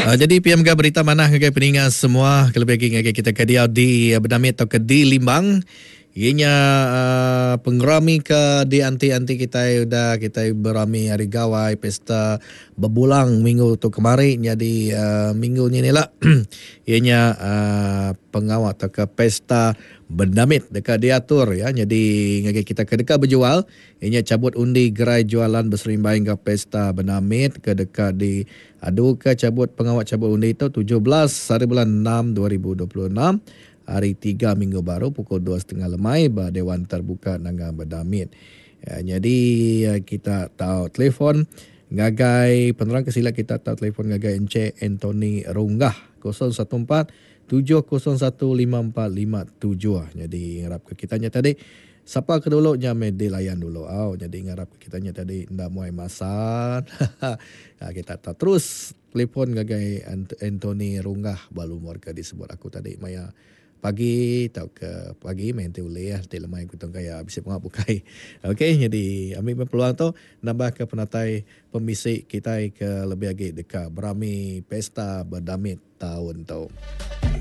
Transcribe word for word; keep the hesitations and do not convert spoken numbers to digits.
Uh, jadi P M K berita mana ngagai peningat semua kelebih lagi ngagai kita kediau di uh, Berdamit atau ke di Limbang. Ianya uh, pengerami ke di anti-anti kita udah kita berami hari gawai pesta berbulang minggu tu kemarin jadi uh, minggu ni lah. Ianya uh, pengawal atau ke pesta Berdamit dekat diatur ya. Jadi ngagai kita ke dekat berjual ianya cabut undi gerai jualan berserimbang ke pesta Berdamit ke dekat di adu ke cabut pengawal cabut undi itu tujuh belas hari bulan enam dua ribu dua puluh enam. Hari tiga minggu baru pukul dua tiga puluh lemai bah Dewan Terbuka Nangga Berdamit. Ya, jadi ya, kita tahu telefon ngagai penerang kesila kita tahu telefon ngagai Encik Anthony Runggah kosong satu empat tujuh kosong satu lima empat lima tujuh. Jadi ngarap ke kitanya tadi siapa ke dulu nya medi layan dulu. Oh, jadi ngarap ke kitanya tadi ndak muai masan. Ya, kita tahu terus telefon ngagai Anthony Runggah balu warga disebut aku tadi Maya pagi tau ke pagi main tu boleh ya di lemai kutong kaya bisa pengap bukai. Okey, jadi ambil peluang tu nambah ke penatai pemisik kita ke lebih lagi dekat berami pesta Berdamit tahun tu.